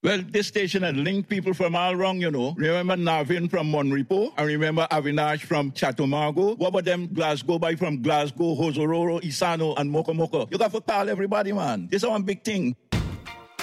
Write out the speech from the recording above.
Well, this station had linked people from all around, you know. Remember Navin from Monrepo? I remember Avinash from Chatumago. What about them Glasgow by from Glasgow, Hosororo, Isano, and Mokomoko? You got to call everybody, man. This is one big thing.